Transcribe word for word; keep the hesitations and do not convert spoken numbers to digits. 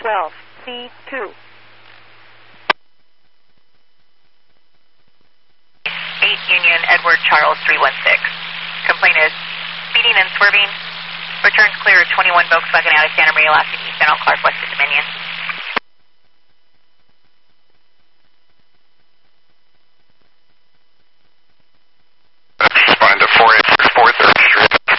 twelve, C two. eight Union, Edward Charles three one six. Complaint is speeding and swerving. Returns clear at twenty-one Volkswagen out of Santa Maria, last eastbound on Clark, west of Dominion.